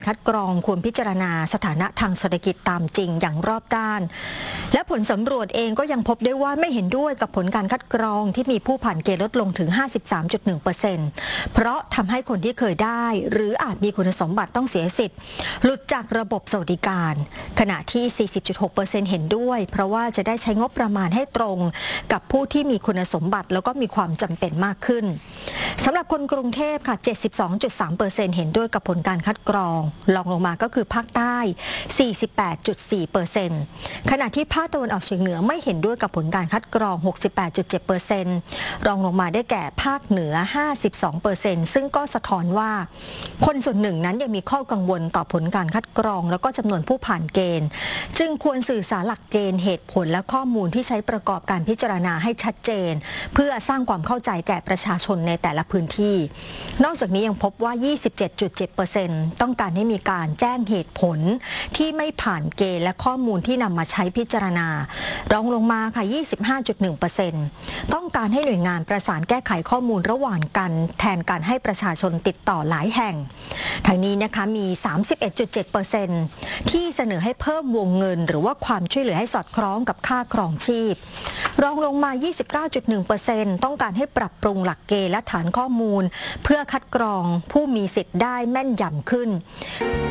คัดกรองควรพิจารณาสถานะทางเศรษฐกิจตามจริงอย่างรอบด้านและผลสำรวจเองก็ยังพบได้ว่าไม่เห็นด้วยกับผลการคัดกรองที่มีผู้ผ่านเกณฑ์ลดลงถึง 53.1% เพราะทำให้คนที่เคยได้หรืออาจมีคุณสมบัติต้องเสียสิทธิ์หลุดจากระบบสวัสดิการขณะที่ 40.6% เห็นด้วยเพราะว่าจะได้ใช้งบประมาณให้ตรงกับผู้ที่มีคุณสมบัติแล้วก็มีความจำเป็นมากขึ้นสำหรับคนกรุงเทพค่ะ 72.3% เห็นด้วยกับผลการคัดกรองรองลงมาก็คือภาคใต้ 48.4% ขณะที่ภาคตะวันออกเฉียงเหนือไม่เห็นด้วยกับผลการคัดกรอง 68.7% รองลงมาได้แก่ภาคเหนือ 52% ซึ่งก็สะท้อนว่าคนส่วนหนึ่งนั้นยังมีข้อกังวลต่อผลการคัดกรองแล้วก็จำนวนผู้ผ่านเกณฑ์จึงควรสื่อสารหลักเกณฑ์เหตุผลและข้อมูลที่ใช้ประกอบการพิจารณาให้ชัดเจนเพื่อสร้างความเข้าใจแก่ประชาชนในแต่ละพื้นที่นอกจากนี้ยังพบว่า 27.7% ต้องการให้มีการแจ้งเหตุผลที่ไม่ผ่านเกณฑ์และข้อมูลที่นำมาใช้พิจารณารองลงมาค่ะ 25.1% ต้องการให้หน่วยงานประสานแก้ไขข้อมูลระหว่างกันแทนการให้ประชาชนติดต่อหลายแห่งทางนี้นะคะมี 31.7% ที่เสนอให้เพิ่มวงเงินหรือว่าความช่วยเหลือให้สอดคล้องกับค่าครองชีพรองลงมา 29.1% ต้องการให้ปรับปรุงหลักเกณฑ์และฐานข้อมูลเพื่อคัดกรองผู้มีสิทธิ์ได้แม่นยำขึ้น